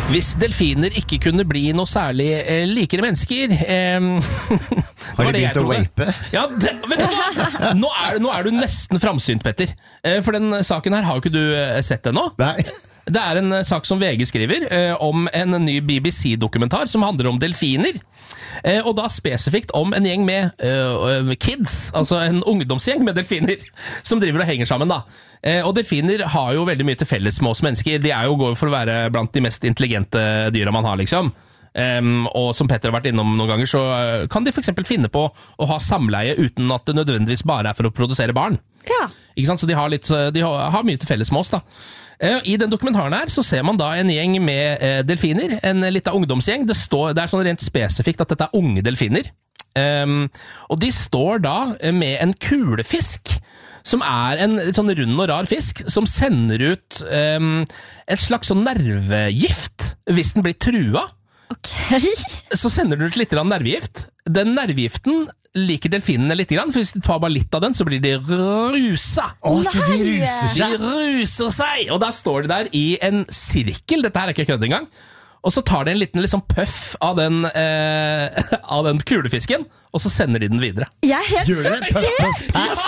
Hvis delfiner ikke kunne bli noe særlig likere mennesker Har de begynt å rape? Ja, vet du hva? Nå er du nesten framsynt, Petter. For den saken her har jo ikke du sett ennå. Nei. Det er en sak som VG skriver om en ny BBC-dokumentar som handler om delfiner. Og da spesifikt om en gjeng med kids, altså en ungdomsgjeng med delfiner, som driver og henger sammen da. Og delfiner har jo veldig mye til felles med oss mennesker. De går for å være blant de mest intelligente dyra man har, liksom. Og som Petter har vært innom noen ganger, så kan de for eksempel finne på å ha samleie uten at det nødvendigvis bare er for å produsere barn. Ja. Ikke sant? Så de har mye til felles med oss da. I den dokumentaren her så ser man da en gjeng med delfiner, en liten ungdomsgjeng. Det er sånn rent spesifikt at dette er unge delfiner. Og de står da med en kulefisk, som er en sånn rund og rar fisk, som sender ut et slags sånn nervegift hvis den blir trua. Ok. Så sender den ut litt nervegift. Den nervegiften liker delfinene litt grann, for hvis de tar bare litt av den, så blir de rusa. Så de ruser seg. De ruser seg, og da står de der i en sirkel, dette her er ikke kødd engang, og så tar de en liten liksom puff av den kulefisken, og så sender de den videre. Jeg er helt Gjør det? Puff, puff, pass.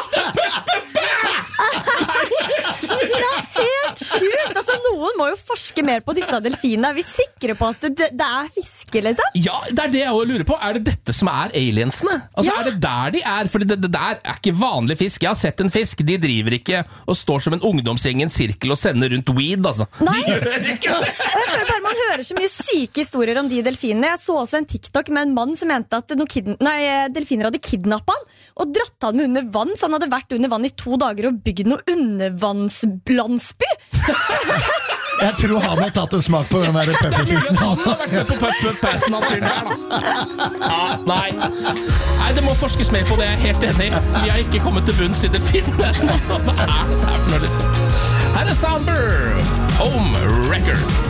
Det er helt sjukt. Altså, noen må jo forske mer på disse delfinene. Er vi sikre på at det er fiske, liksom? Ja, det er det jeg også lurer på. Er det dette som er aliensene? Altså, Ja. Er det der de er? For det der er ikke vanlig fisk. Jeg har sett en fisk. De driver ikke og står som en ungdomsgjeng i en sirkel og sender rundt weed, altså. Nei. De gjør ikke det. Jeg føler bare man hører så mye syke historier om de delfinene. Jeg så også en TikTok med en mann som mente at delfiner hadde kidnappet han og dratt han med under vann, så han hadde vært under vann i 2 dager og bygd noe undervannslandsby. Jeg tror han har tatt en smak på den der puffefisen. Han har vært med på puff-passen han fyren her, da. Ja, nei, det må forskes mer på det, jeg er helt enig. Vi har ikke kommet til bunns i delfinene. Hva er dette her for noe, liksom? Her er Samber, Home Record.